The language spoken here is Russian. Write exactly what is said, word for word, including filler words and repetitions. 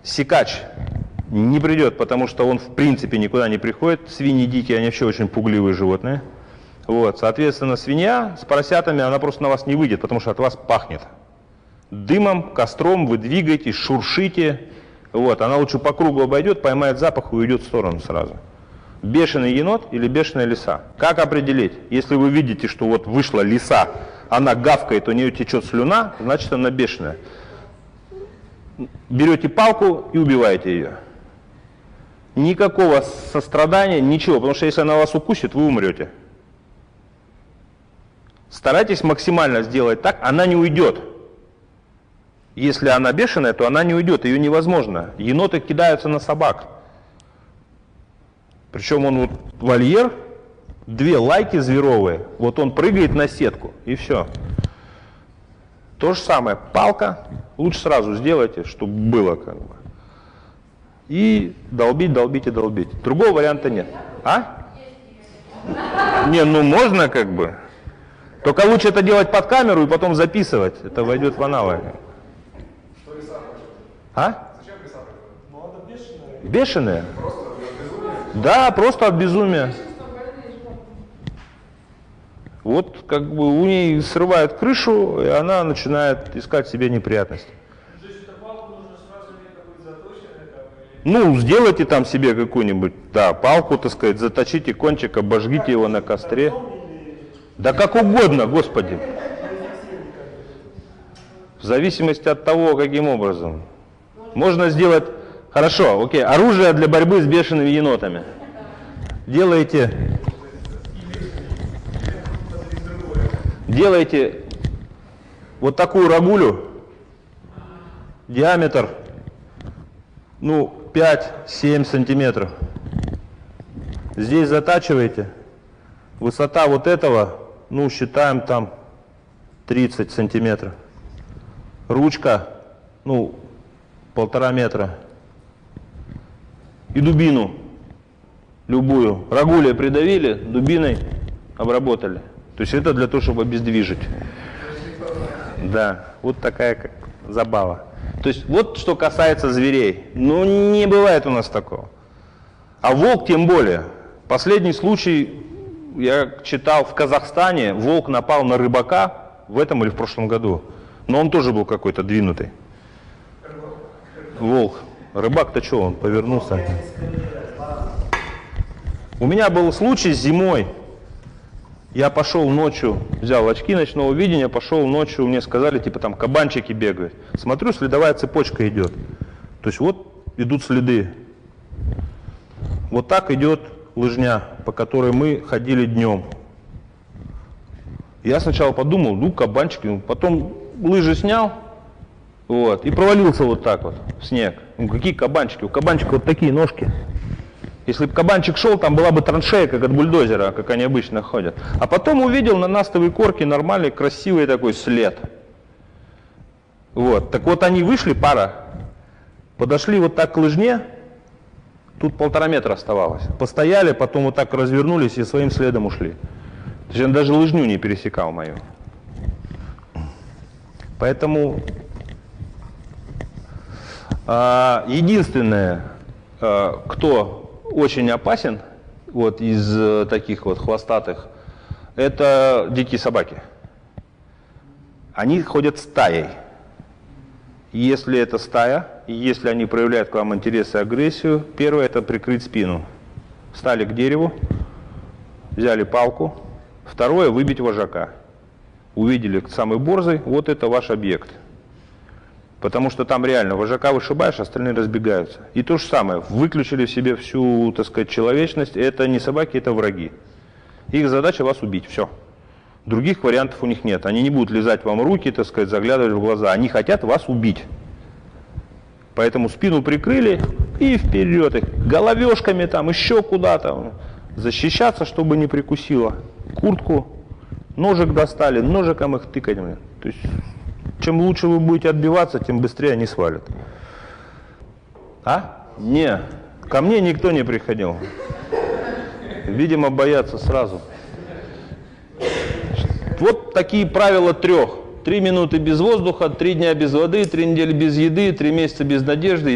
Сикач не придет, потому что он в принципе никуда не приходит. Свиньи дикие, они вообще очень пугливые животные. Вот, соответственно, свинья с поросятами, она просто на вас не выйдет, потому что от вас пахнет. Дымом, костром вы двигаетесь, шуршите. Вот, она лучше по кругу обойдет, поймает запах и уйдет в сторону сразу. Бешеный енот или бешеная лиса? Как определить? Если вы видите, что вот вышла лиса, она гавкает, у нее течет слюна, значит она бешеная. Берете палку и убиваете ее. Никакого сострадания, ничего, потому что если она вас укусит, вы умрете. Старайтесь максимально сделать так, она не уйдет. Если она бешеная, то она не уйдет, ее невозможно. Еноты кидаются на собак. Причем он вот вольер, две лайки зверовые, вот он прыгает на сетку и все. То же самое, палка, лучше сразу сделайте, чтобы было как бы. И долбить, долбить и долбить. Другого варианта нет. А? Не, ну можно как бы. Только лучше это делать под камеру и потом записывать. Это войдет в аналы. Что лиса хочет? А? Зачем лиса хочет? Ну, она бешеная. Бешеные? Просто от безумия? Да, просто от безумия. Вот как бы у нее срывает крышу, и она начинает искать себе неприятности. То есть эту палку нужно сразу иметь какую-то заточенную там, или... Ну, сделайте там себе какую-нибудь, да, палку, так сказать, заточите кончик, обожгите его на костре. Да как угодно, Господи. В зависимости от того, каким образом. Можно сделать, хорошо, окей, оружие для борьбы с бешеными енотами. Делаете, делаете вот такую рогулю, диаметр, ну, пять-семь сантиметров. Здесь затачиваете, высота вот этого, ну, считаем там тридцать сантиметров. Ручка, ну, полтора метра. И дубину любую. Рогулей придавили, дубиной обработали. То есть это для того, чтобы обездвижить. Да, вот такая как забава. То есть вот что касается зверей. Ну, не бывает у нас такого. А волк тем более. Последний случай, я читал, в Казахстане волк напал на рыбака в этом или в прошлом году. Но он тоже был какой-то двинутый. Волк. Рыбак-то что, он повернулся. У меня был случай зимой. Я пошел ночью, взял очки ночного видения, пошел ночью, мне сказали, типа там кабанчики бегают. Смотрю, следовая цепочка идет. То есть вот идут следы. Вот так идет лыжня, по которой мы ходили днем. Я сначала подумал, ну кабанчики, потом лыжи снял, вот, и провалился вот так вот в снег. Ну какие кабанчики? У кабанчика вот такие ножки. Если бы кабанчик шел, там была бы траншея, как от бульдозера, как они обычно ходят. А потом увидел на настовой корке нормальный, красивый такой след. Вот. Так вот они вышли, пара, подошли вот так к лыжне, тут полтора метра оставалось. Постояли, потом вот так развернулись и своим следом ушли. То есть он даже лыжню не пересекал мою. Поэтому а, единственное, а, кто очень опасен вот, из э, таких вот хвостатых, это дикие собаки. Они ходят стаей. Если это стая, и если они проявляют к вам интерес и агрессию, первое — это прикрыть спину. Встали к дереву, взяли палку. Второе — выбить вожака. Увидели самый борзый, вот это ваш объект. Потому что там реально вожака вышибаешь, остальные разбегаются. И то же самое, выключили в себе всю, так сказать, человечность, это не собаки, это враги. Их задача вас убить, все. Других вариантов у них нет. Они не будут лизать вам руки, так сказать, заглядывать в глаза. Они хотят вас убить. Поэтому спину прикрыли и вперед их. Головешками там, еще куда-то. Защищаться, чтобы не прикусило. Куртку, ножик достали, ножиком их тыкать. То есть... Чем лучше вы будете отбиваться, тем быстрее они свалят. А? Не, ко мне никто не приходил. Видимо, боятся сразу. Вот такие правила трех. Три минуты без воздуха, три дня без воды, три недели без еды, три месяца без надежды.